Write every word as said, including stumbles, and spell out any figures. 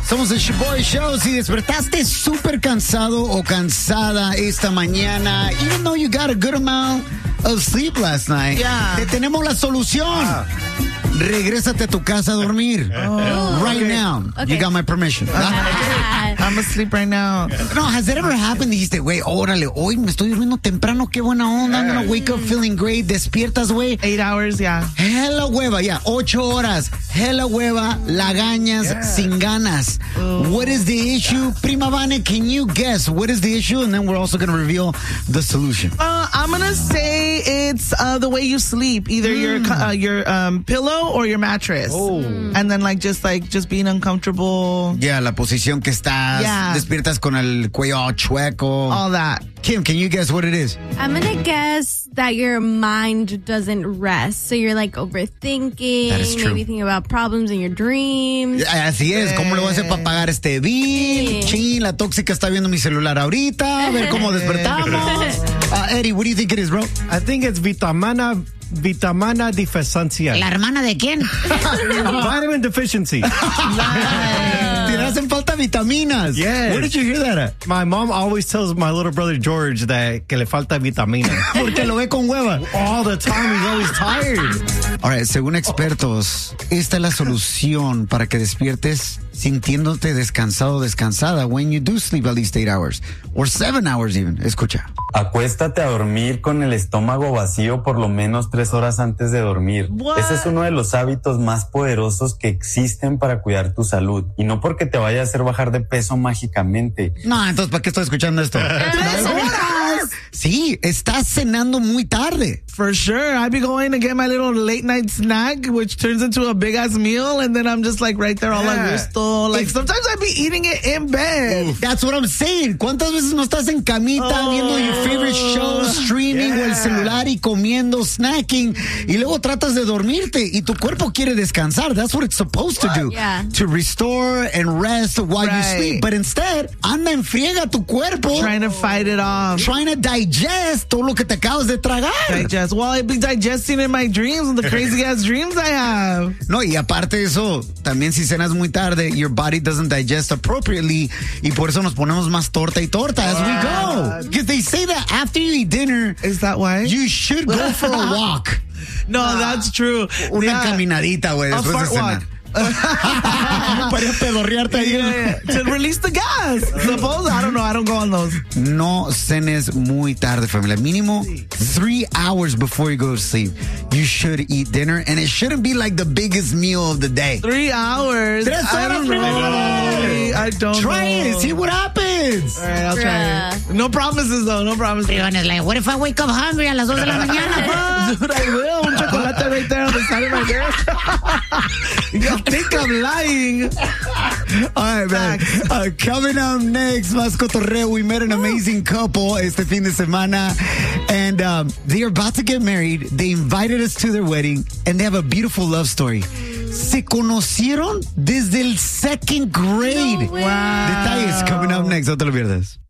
Somos el Shoboy Show. Si despertaste súper cansado o cansada esta mañana, even though you got a good amount of sleep last night, yeah. te tenemos la solución. Ah. Regrésate a tu casa a dormir. Oh, right okay. now. Okay. You got my permission. I'm asleep right now. No, has that ever happened? Dijiste, güey, órale, hoy me estoy durmiendo temprano, qué buena onda. I'm gonna wake up feeling great. Despiertas, güey. Eight hours, yeah. Hella hueva, yeah. Ocho horas. Hella hueva, lagañas, yeah. sin ganas. Oh. What is the issue? Prima Vane, can you guess what is the issue? And then we're also gonna reveal the solution. Uh, I'm gonna say it's uh, the way you sleep. Either mm. your uh, your um, pillow or your mattress. Oh. And then like just like just being uncomfortable. Yeah, la posición que estás. Yeah. Despiertas con el cuello chueco. All that. Kim, can you guess what it is? I'm gonna guess that your mind doesn't rest. So you're like overthinking. That is true. Maybe thinking about problems in your dreams. Así es. ¿Cómo lo voy a hacer para pagar este bill? Sí. Chin, la tóxica está viendo mi celular ahorita. A ver cómo despertamos. Uh, Eddie, what do you think it is, bro? I think it's vitamina vitamina deficiencia. ¿La hermana de quién? Vitamin deficiency. Te hacen falta vitaminas. Yes. Where did you hear that at? My mom always tells my little brother George that que le falta vitamina. Porque lo ve con hueva. All the time, he's always tired. All right, según expertos, esta es la solución para que despiertes sintiéndote descansado o descansada when you do sleep at least eight hours or seven hours even. Escucha. Acuéstate a dormir con el estómago vacío por lo menos tres horas antes de dormir. What? Ese es uno de los hábitos más poderosos que existen para cuidar tu salud. Y no porque te vaya a hacer bajar de peso mágicamente. No, entonces, ¿para qué estoy escuchando esto? ¿Tres horas? Sí, estás cenando muy tarde. For sure. I'd be going to get my little late night snack, which turns into a big ass meal, and then I'm just like right there all Yeah. like gusto. Like If- sometimes I'd be eating it in bed. That's what I'm saying. ¿Cuántas veces no estás en camita Oh. viendo your favorite show, streaming Yeah. o el celular y comiendo, snacking y luego tratas de dormirte y tu cuerpo quiere descansar? That's what it's supposed to do. Yeah. To restore and rest while you Right. sleep. But instead, anda en friega tu cuerpo Trying to fight it off. trying to digest todo lo que te acabas de tragar. Digest. Well, I'd be digesting in my dreams, the crazy ass dreams I have. No, y aparte de eso, también si cenas muy tarde, your body doesn't digest appropriately y por eso nos ponemos más torta y torta as we go. Because they say that after you eat dinner, Is that why? you should go for a walk. no, that's true. Una Yeah. caminadita, güey, A después fart de cenar. walk. Para pedorrearte ahí. Yeah, to release the gas. Suppose I don't know. I don't go on those. No cenes muy tarde, familia. Mínimo three hours before you go to sleep. You should eat dinner, and it shouldn't be like the biggest meal of the day. Three hours. Tres I horas, don't know. bro. I don't Try know. it. See what happens. All right, I'll try it. No promises though. No promises. Is like, what if I wake up hungry a las dos de la mañana? Dude, I will. Un chocolate right there on the side of my desk. You think I'm lying? All right, man. Uh, coming up next, más cotorreo. We met an amazing couple este fin de semana, and um, they are about to get married. They invited us to their wedding, and they have a beautiful love story. Se conocieron desde el second grade. No way. Wow. Detalles coming up next. No te lo pierdas.